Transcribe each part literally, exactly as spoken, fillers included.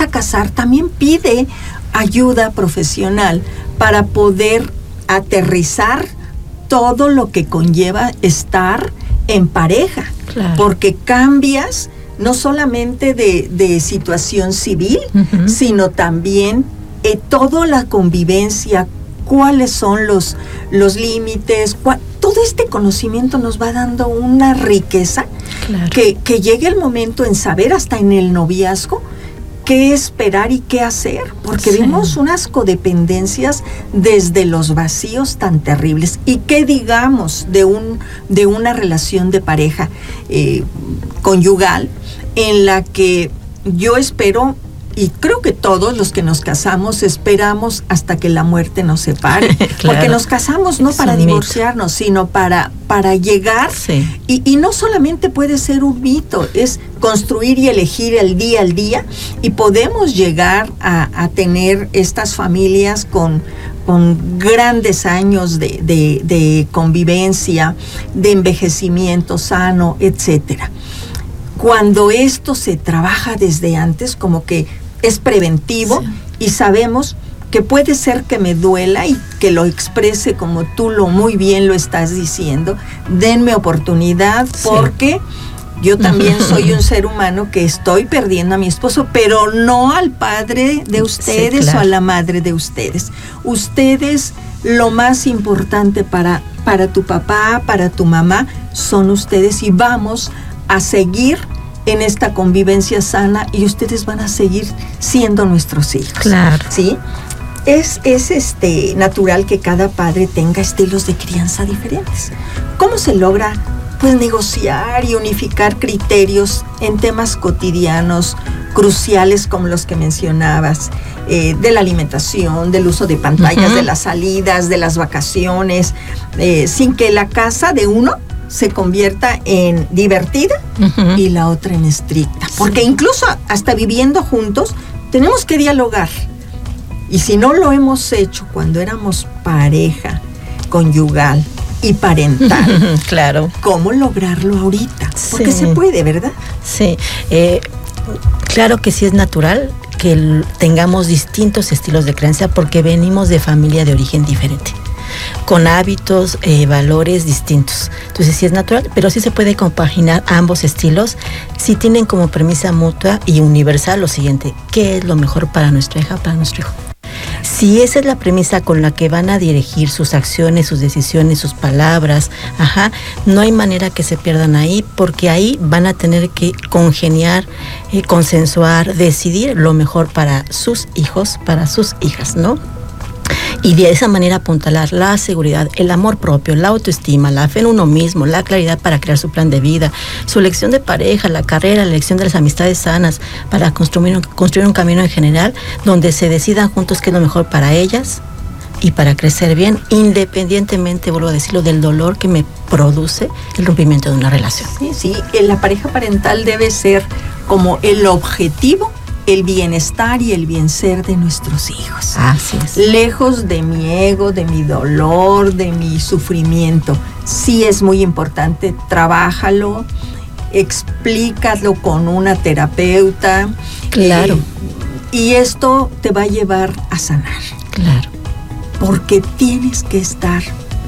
vas a casar, también pide ayuda profesional para poder aterrizar todo lo que conlleva estar en pareja, claro. Porque cambias no solamente de, de situación civil, uh-huh. sino también eh, toda la convivencia, cuáles son los, los límites, cuál, todo este conocimiento nos va dando una riqueza, claro. que, que llegue el momento en saber hasta en el noviazgo qué esperar y qué hacer, porque sí. vemos unas codependencias desde los vacíos tan terribles. Y qué digamos de un de una relación de pareja eh, conyugal en la que yo espero, y creo que todos los que nos casamos esperamos hasta que la muerte nos separe, claro. porque nos casamos no es para divorciarnos, mito. sino para, para llegar, sí. y, y no solamente puede ser un mito, es construir y elegir el día al día, y podemos llegar a, a tener estas familias con, con grandes años de, de, de convivencia, de envejecimiento sano, etcétera. Cuando esto se trabaja desde antes, como que es preventivo, sí. y sabemos que puede ser que me duela y que lo exprese como tú lo muy bien lo estás diciendo, denme oportunidad, sí. porque yo también soy un ser humano que estoy perdiendo a mi esposo, pero no al padre de ustedes, sí, claro. o a la madre de ustedes. Ustedes, lo más importante para, para tu papá, para tu mamá, son ustedes, y vamos a seguir en esta convivencia sana, y ustedes van a seguir siendo nuestros hijos. Claro. ¿Sí? Es, es este, natural que cada padre tenga estilos de crianza diferentes. ¿Cómo se logra? Pues negociar y unificar criterios en temas cotidianos, cruciales como los que mencionabas, eh, de la alimentación, del uso de pantallas, uh-huh. de las salidas, de las vacaciones, eh, sin que la casa de uno se convierta en divertida, uh-huh. y la otra en estricta. Porque incluso hasta viviendo juntos tenemos que dialogar. Y si no lo hemos hecho cuando éramos pareja conyugal y parental, claro. ¿cómo lograrlo ahorita? Porque sí. se puede, ¿verdad? Sí, eh, claro que sí es natural que el, tengamos distintos estilos de crianza, porque venimos de familia de origen diferente, con hábitos, eh, valores distintos. Entonces sí es natural, pero sí se puede compaginar ambos estilos si tienen como premisa mutua y universal lo siguiente: ¿qué es lo mejor para nuestra hija, para nuestro hijo? Si esa es la premisa con la que van a dirigir sus acciones, sus decisiones, sus palabras, ajá, no hay manera que se pierdan ahí, porque ahí van a tener que congeniar, eh, consensuar, decidir lo mejor para sus hijos, para sus hijas, ¿no? Y de esa manera apuntalar la seguridad, el amor propio, la autoestima, la fe en uno mismo, la claridad para crear su plan de vida, su elección de pareja, la carrera, la elección de las amistades sanas, para construir un, construir un camino en general donde se decidan juntos qué es lo mejor para ellas y para crecer bien, independientemente, vuelvo a decirlo, del dolor que me produce el rompimiento de una relación. Sí, sí, la pareja parental debe ser como el objetivo, el bienestar y el bien ser de nuestros hijos. Así es. Lejos de mi ego, de mi dolor, de mi sufrimiento. Sí es muy importante, trabájalo, explícalo con una terapeuta. Claro. Eh, y esto te va a llevar a sanar. Claro. Porque tienes que estar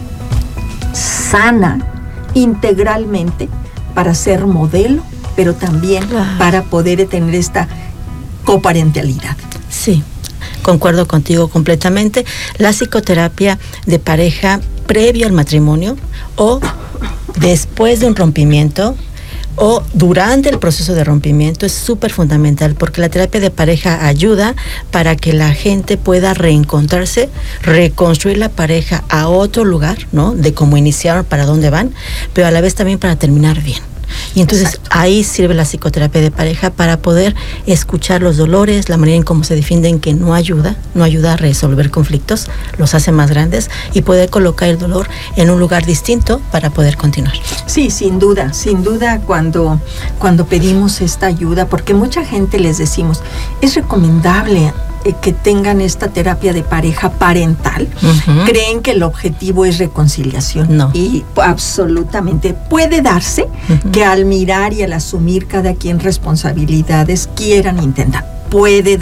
sana integralmente para ser modelo, pero también claro. para poder tener esta coparentalidad. Sí, concuerdo contigo completamente. La psicoterapia de pareja previo al matrimonio, o después de un rompimiento, o durante el proceso de rompimiento, es súper fundamental, porque la terapia de pareja ayuda para que la gente pueda reencontrarse, reconstruir la pareja a otro lugar, ¿no? De cómo iniciaron, para dónde van, pero a la vez también para terminar bien. Y entonces Exacto. ahí sirve la psicoterapia de pareja para poder escuchar los dolores, la manera en cómo se defienden, que no ayuda, no ayuda a resolver conflictos, los hace más grandes, y poder colocar el dolor en un lugar distinto para poder continuar. Sí, sin duda, sin duda cuando, cuando pedimos esta ayuda, porque mucha gente les decimos, es recomendable eh, que tengan esta terapia de pareja parental, uh-huh. creen que el objetivo es reconciliación. No. Y absolutamente puede darse uh-huh. que al mirar y al asumir cada quien responsabilidades quieran intentar. Puede